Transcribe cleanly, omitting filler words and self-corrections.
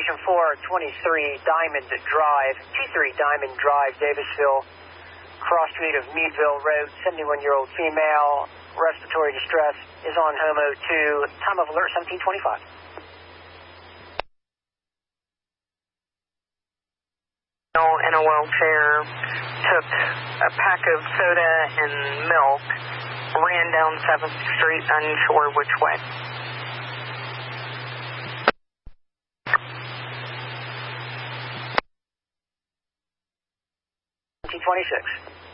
Station 423 Diamond Drive, 23 Diamond Drive, Davisville, cross street of Meadville Road, 71-year-old female, respiratory distress, is on HOMO 2, time of alert 1725. In a wheelchair, took a pack of soda and milk, ran down 7th Street, unsure which way. 1726.